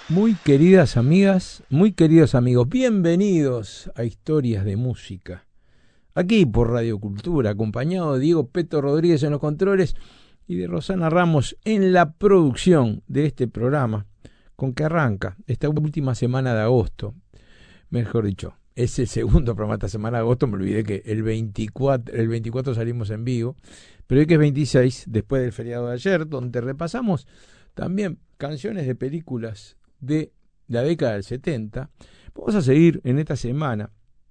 Muy queridas amigas, muy queridos amigos, bienvenidos a Historias de Música. Aquí por Radio Cultura, acompañado de Diego Peto Rodríguez en los controles y de Rosana Ramos en la producción de este programa, con que arranca esta última semana de agosto. Mejor dicho, es el segundo programa de esta semana de agosto, me olvidé que el 24 salimos en vivo, pero hoy que es 26, después del feriado de ayer, donde repasamos también canciones de películas de la década del 70, vamos a seguir en esta semana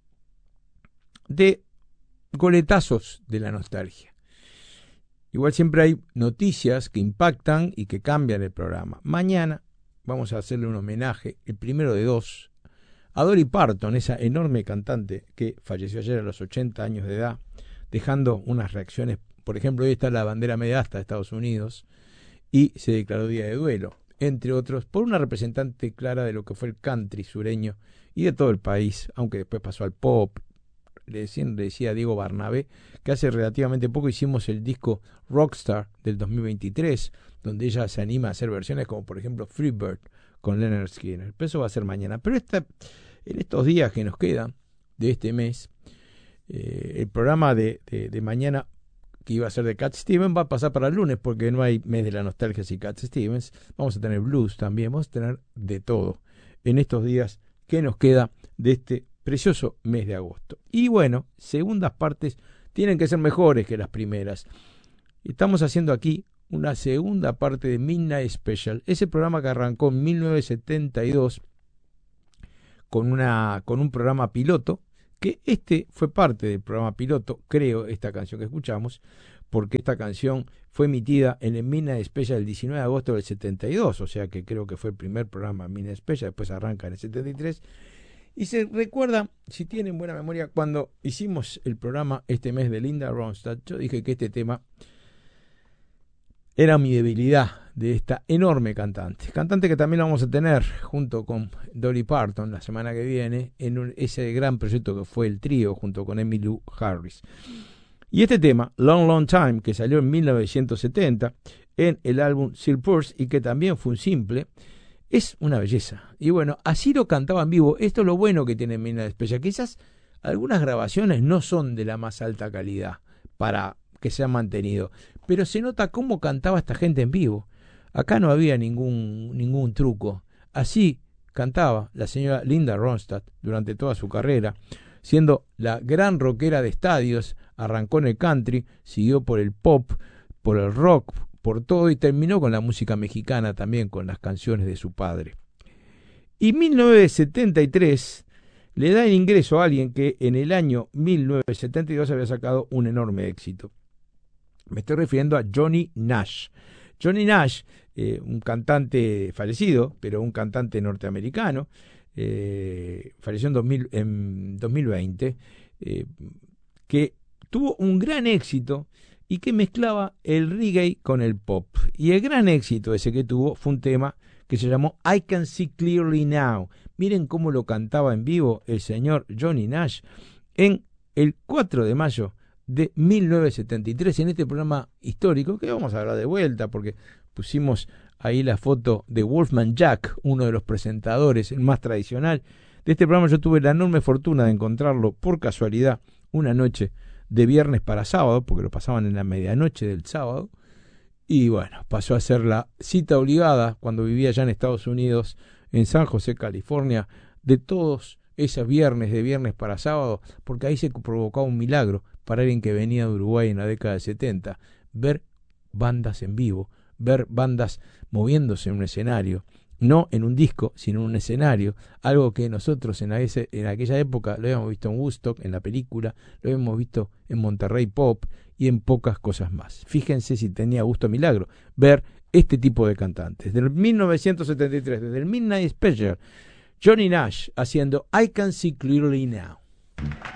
de goletazos de la nostalgia. Igual siempre hay noticias que impactan y que cambian el programa. Mañana vamos a hacerle un homenaje, el primero de dos, a Dolly Parton, esa enorme cantante que falleció ayer a los 80 años de edad, dejando unas reacciones. Por ejemplo, hoy está la bandera media asta de Estados Unidos y se declaró día de duelo, entre otros, por una representante clara de lo que fue el country sureño y de todo el país, aunque después pasó al pop. Le decía a Diego Barnabé que hace relativamente poco hicimos el disco Rockstar del 2023, donde ella se anima a hacer versiones como por ejemplo Freebird con Leonard Skinner. Pero eso va a ser mañana. Pero en estos días que nos quedan de este mes, el programa de mañana, que iba a ser de Cat Stevens, va a pasar para el lunes porque no hay mes de la nostalgia sin Cat Stevens. Vamos a tener blues también, vamos a tener de todo en estos días que nos queda de este precioso mes de agosto. Y bueno, segundas partes tienen que ser mejores que las primeras. Estamos haciendo aquí una segunda parte de Midnight Special, ese programa que arrancó en 1972 con un programa piloto, que este fue parte del programa piloto, creo, esta canción que escuchamos, porque esta canción fue emitida en el Midnight Special el 19 de agosto del 72, o sea que creo que fue el primer programa Midnight Special, después arranca en el 73, y se recuerda, si tienen buena memoria, cuando hicimos el programa este mes de Linda Ronstadt, yo dije que este tema era mi debilidad de esta enorme cantante que también la vamos a tener junto con Dolly Parton la semana que viene en ese gran proyecto que fue el trío junto con Emmylou Harris. Y este tema, Long Long Time, que salió en 1970 en el álbum Silk Purse y que también fue un simple, es una belleza. Y bueno, así lo cantaba en vivo. Esto es lo bueno que tiene Midnight Special. Quizás algunas grabaciones no son de la más alta calidad para que se han mantenido, pero se nota cómo cantaba esta gente en vivo. Acá no había ningún truco. Así cantaba la señora Linda Ronstadt durante toda su carrera, siendo la gran rockera de estadios. Arrancó en el country, siguió por el pop, por el rock, por todo, y terminó con la música mexicana también, con las canciones de su padre. Y 1973 le da el ingreso a alguien que en el año 1972 había sacado un enorme éxito. Me estoy refiriendo a Johnny Nash. Johnny Nash, un cantante fallecido, pero un cantante norteamericano, falleció en 2020, que tuvo un gran éxito y que mezclaba el reggae con el pop. Y el gran éxito ese que tuvo fue un tema que se llamó I Can See Clearly Now. Miren cómo lo cantaba en vivo el señor Johnny Nash en el 4 de mayo de 1973 en este programa histórico que vamos a hablar de vuelta porque pusimos ahí la foto de Wolfman Jack, uno de los presentadores, el más tradicional de este programa. Yo tuve la enorme fortuna de encontrarlo por casualidad una noche de viernes para sábado, porque lo pasaban en la medianoche del sábado, y bueno, pasó a ser la cita obligada cuando vivía allá en Estados Unidos, en San José, California, de todos esos viernes, de viernes para sábado, porque ahí se provocaba un milagro para alguien que venía de Uruguay en la década del 70, ver bandas en vivo, ver bandas moviéndose en un escenario, no en un disco, sino en un escenario, algo que nosotros en aquella época lo habíamos visto en Woodstock, en la película, lo habíamos visto en Monterrey Pop y en pocas cosas más. Fíjense si tenía gusto milagro ver este tipo de cantantes. Desde 1973, desde el Midnight Special, Johnny Nash haciendo I Can See Clearly Now.